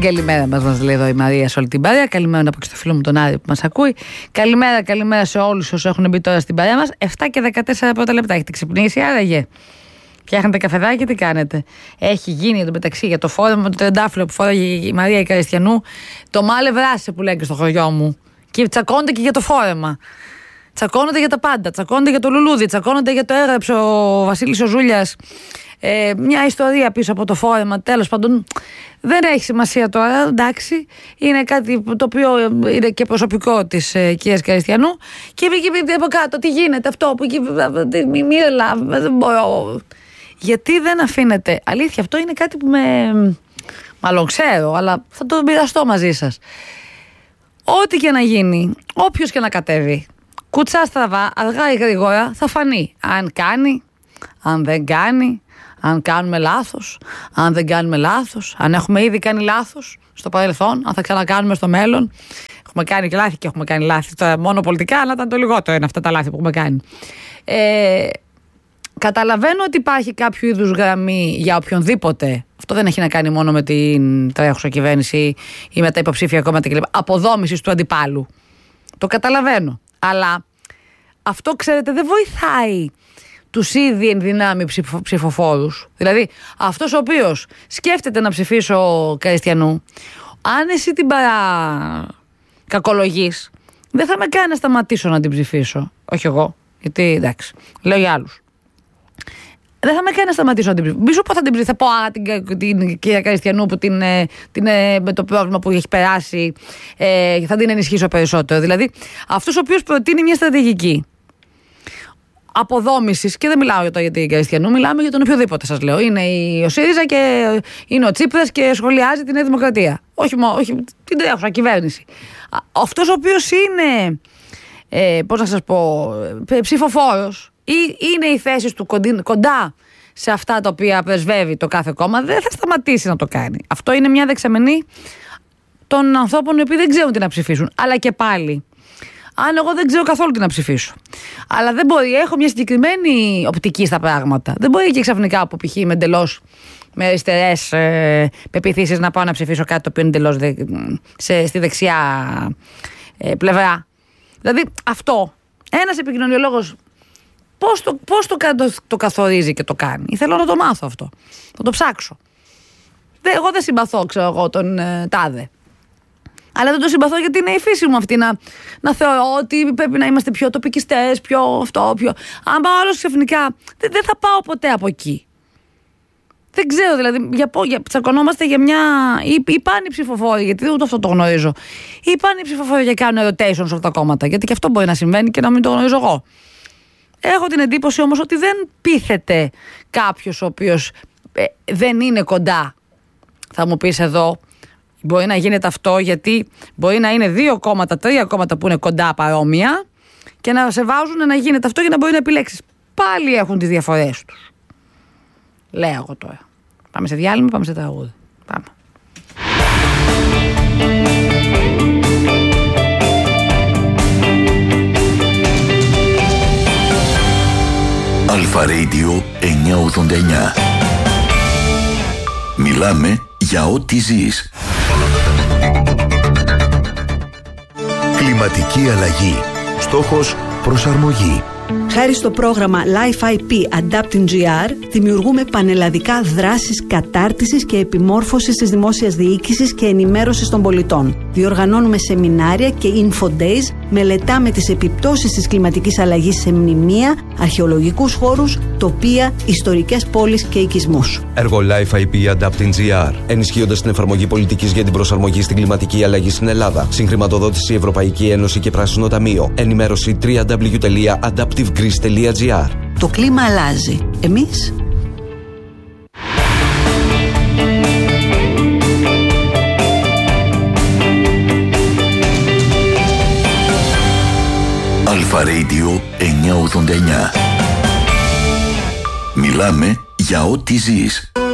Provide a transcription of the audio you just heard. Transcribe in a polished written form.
καλημέρα μας λέει εδώ η Μαρία σε όλη την παρέα. Καλημέρα από και στο φίλο μου τον Άρη που μας ακούει. Καλημέρα σε όλους όσους έχουν μπει τώρα στην παρέα μας. 7 και 14 πρώτα λεπτά. Έχετε ξυπνήσει άραγε? Φτιάχνετε καφεδάκι, τι κάνετε? Έχει γίνει εδώ μεταξύ για το φόρεμα με το τρεντάφυλλο που φόραγε η Μαρία η Καριστιανού. Το μάλε βράσε που λέγεται στο χωριό μου. Και τσακώνονται και για το φόρεμα. Τσακώνονται για τα πάντα. Τσακώνονται για το λουλούδι. Τσακώνονται για το έγραψε ο Βασίλης ο Ζούλιας. Μια ιστορία πίσω από το φόρεμα. Τέλος πάντων, δεν έχει σημασία τώρα. Εντάξει, είναι κάτι το οποίο είναι και προσωπικό της κυρίας Καριστιανού. Και βγήκε από κάτω, τι γίνεται αυτό που μίλα, δεν μπορώ. Γιατί δεν αφήνετε? Αλήθεια, αυτό είναι κάτι που μάλλον ξέρω, αλλά θα το μοιραστώ μαζί σας. Ό,τι και να γίνει, όποιος και να κατέβει, κουτσά στραβά, αργά ή γρήγορα, θα φανεί. Αν κάνει, αν δεν κάνει, αν κάνουμε λάθος, αν δεν κάνουμε λάθος, αν έχουμε ήδη κάνει λάθος στο παρελθόν, αν θα ξανακάνουμε στο μέλλον. Έχουμε κάνει και λάθη και έχουμε κάνει λάθη. Τώρα μόνο πολιτικά, αλλά ήταν το λιγότερο είναι αυτά τα λάθη που έχουμε κάνει. Καταλαβαίνω ότι υπάρχει κάποιο είδους γραμμή για οποιονδήποτε. Αυτό δεν έχει να κάνει μόνο με την τρέχουσα κυβέρνηση ή με τα υποψήφια κόμματα κλπ. Αποδόμησης του αντιπάλου. Το καταλαβαίνω. Αλλά αυτό, ξέρετε, δεν βοηθάει τους ήδη ενδυνάμει ψηφοφόρους. Δηλαδή, αυτός ο οποίος σκέφτεται να ψηφίσω Καριστιανού, αν εσύ την παρακακολογείς, δεν θα με κάνει να σταματήσω να την ψηφίσω. Όχι εγώ, γιατί εντάξει, λέω για άλλους. Δεν θα με κάνει να σταματήσω να την ψηφίσω. Μη σου πω θα την ψηφίσω. Θα πω την κυρία Καριστιανού που με το πρόβλημα που έχει περάσει θα την ενισχύσω περισσότερο. Δηλαδή, αυτός ο οποίος προτείνει μια στρατηγική αποδόμησης, και δεν μιλάω για την Καριστιανού, μιλάμε για τον οποιοδήποτε, σας λέω. Είναι ο ΣΥΡΙΖΑ και είναι ο Τσίπρας και σχολιάζει την Νέα Δημοκρατία. Όχι την τρέχουσα κυβέρνηση. Αυτός ο οποίος είναι, πώς να σας πω, ψηφοφόρος ή είναι οι θέσεις του κοντά σε αυτά τα οποία πρεσβεύει το κάθε κόμμα, δεν θα σταματήσει να το κάνει. Αυτό είναι μια δεξαμενή των ανθρώπων οι οποίοι δεν ξέρουν τι να ψηφίσουν. Αλλά και πάλι, αν εγώ δεν ξέρω καθόλου τι να ψηφίσω, αλλά δεν μπορεί, έχω μια συγκεκριμένη οπτική στα πράγματα. Δεν μπορεί και ξαφνικά από π.χ. με αριστερές πεποιθήσεις να πάω να ψηφίσω κάτι το οποίο είναι εντελώς στη δεξιά πλευρά. Δηλαδή αυτό, ένας επικοινωνιολόγος πώς το καθορίζει και το κάνει? Θέλω να το μάθω αυτό, θα το ψάξω. Εγώ δεν συμπαθώ, ξέρω εγώ, τον τάδε. Αλλά δεν το συμπαθώ γιατί είναι η φύση μου αυτή να θεωρώ ότι πρέπει να είμαστε πιο τοπικιστές, πιο αυτό, πιο... Αν πάω άλλος ξαφνικά, δεν θα πάω ποτέ από εκεί. Δεν ξέρω, δηλαδή, τσακωνόμαστε για μια... Ή πάνε οι ψηφοφόροι, γιατί ούτε αυτό το γνωρίζω. Ή πάνε οι ψηφοφόροι για κάνουν rotation σε αυτά τα κόμματα, γιατί και αυτό μπορεί να συμβαίνει και να μην το γνωρίζω εγώ. Έχω την εντύπωση όμως ότι δεν πείθεται κάποιος ο οποίος δεν είναι κοντά. Θα μου πεις εδώ, μπορεί να γίνεται αυτό γιατί μπορεί να είναι 2 κόμματα, 3 κόμματα που είναι κοντά παρόμοια και να σε βάζουν να γίνεται αυτό για να μπορεί να επιλέξεις. Πάλι έχουν τις διαφορές τους. Λέω εγώ τώρα. Πάμε σε διάλειμμα, πάμε σε τραγούδι. Πάμε. Αλφα Radio 989. Μιλάμε για ό,τι ζεις. Κλιματική αλλαγή. Στόχος προσαρμογή. Χάρη στο πρόγραμμα Life IP Adapting GR, δημιουργούμε πανελλαδικά δράσεις κατάρτισης και επιμόρφωσης της δημόσιας διοίκησης και ενημέρωσης των πολιτών. Διοργανώνουμε σεμινάρια και info days, μελετάμε τις επιπτώσεις της κλιματικής αλλαγής σε μνημεία, αρχαιολογικούς χώρους, τοπία, ιστορικές πόλεις και οικισμούς. Έργο Life IP Adapting GR, ενισχύοντας την εφαρμογή πολιτικής για την προσαρμογή στην κλιματική αλλαγή στην Ελλάδα. Συγχρηματοδότηση Ευρωπαϊκή Ένωση και Πράσινο Ταμείο. Ενημέρωση www.adaptivegreece.gr. Το κλίμα αλλάζει. Εμείς? Αλφα Radio 989. Μιλάμε για ό,τι ζεις.